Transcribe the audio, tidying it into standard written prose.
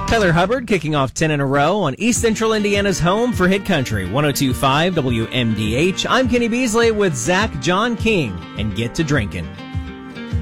Tyler Hubbard kicking off 10 in a row on East Central Indiana's home for Hit Country, 102.5 WMDH. I'm Kenny Beasley with Zach John King, and get to drinking.